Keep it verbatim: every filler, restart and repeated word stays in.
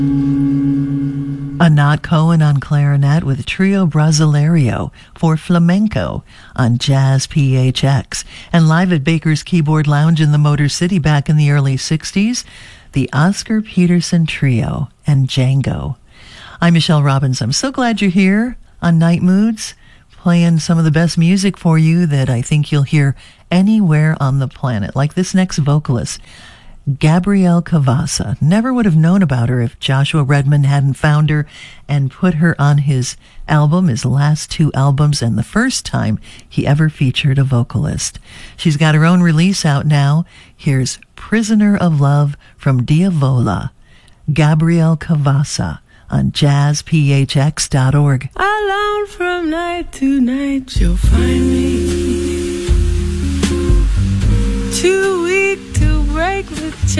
Anat Cohen on clarinet with Trio Brasileiro for flamenco on Jazz P H X. And live at Baker's Keyboard Lounge in the Motor City back in the early sixties, the Oscar Peterson Trio and Django. I'm Michelle Robbins. I'm so glad you're here on Night Moods, playing some of the best music for you that I think you'll hear anywhere on the planet, like this next vocalist, Gabrielle Cavassa. Never would have known about her if Joshua Redman hadn't found her and put her on his album, his last two albums, and the first time he ever featured a vocalist. She's got her own release out now. Here's Prisoner of Love from Diavola, Gabrielle Cavassa on jazz p h x dot org. Alone from night to night, you'll find me too weak to break the chain.